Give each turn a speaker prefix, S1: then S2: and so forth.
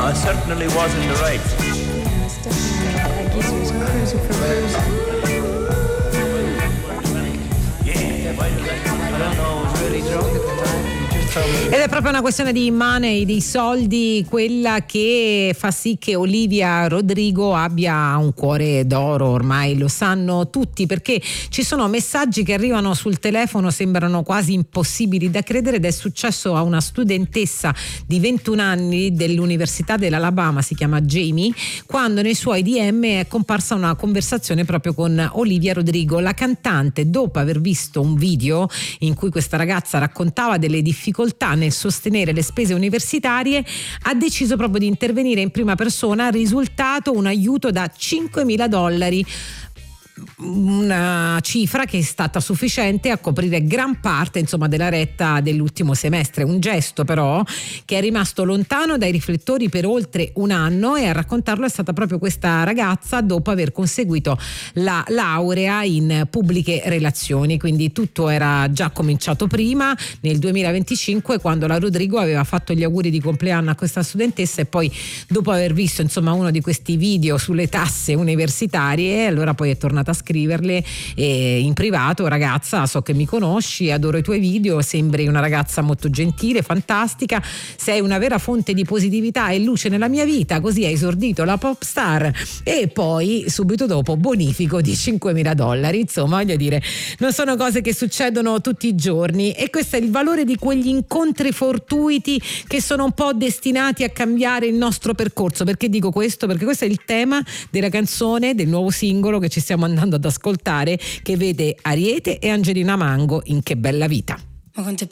S1: I certainly was in the right.
S2: Yes, definitely. I guess he was cruising for booze.
S1: Yeah, I don't know, I was really drunk at the time.
S3: Ed è proprio una questione di money, di soldi, quella che fa sì che Olivia Rodrigo abbia un cuore d'oro, ormai lo sanno tutti, perché ci sono messaggi che arrivano sul telefono, sembrano quasi impossibili da credere, ed è successo a una studentessa di 21 anni dell'Università dell'Alabama, si chiama Jamie, quando nei suoi DM è comparsa una conversazione proprio con Olivia Rodrigo. La cantante, dopo aver visto un video in cui questa ragazza raccontava delle difficoltà nel sostenere le spese universitarie, ha deciso proprio di intervenire in prima persona. Risultato: un aiuto da $5.000, una cifra che è stata sufficiente a coprire gran parte, insomma, della retta dell'ultimo semestre. Un gesto però che è rimasto lontano dai riflettori per oltre un anno, e a raccontarlo è stata proprio questa ragazza dopo aver conseguito la laurea in pubbliche relazioni. Quindi tutto era già cominciato prima, nel 2025, quando la Rodrigo aveva fatto gli auguri di compleanno a questa studentessa, e poi dopo aver visto, insomma, uno di questi video sulle tasse universitarie, allora poi è tornata a scriverle in privato: ragazza, so che mi conosci, adoro i tuoi video, sembri una ragazza molto gentile, fantastica, sei una vera fonte di positività e luce nella mia vita, così ha esordito la pop star. E poi subito dopo bonifico di $5.000. Insomma, voglio dire, non sono cose che succedono tutti i giorni, e questo è il valore di quegli incontri fortuiti che sono un po' destinati a cambiare il nostro percorso. Perché dico questo? Perché questo è il tema della canzone, del nuovo singolo che ci stiamo andando ad ascoltare, che vede Ariete e Angelina Mango in Che bella vita.
S4: Ma quante